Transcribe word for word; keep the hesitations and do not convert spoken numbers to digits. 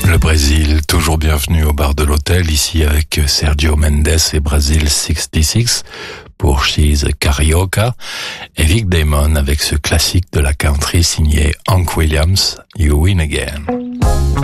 Le Brésil, toujours bienvenue au bar de l'hôtel, ici avec Sergio Mendes et Brazil soixante-six pour She's a Carioca, et Vic Damon avec ce classique de la country signé Hank Williams, You Win Again.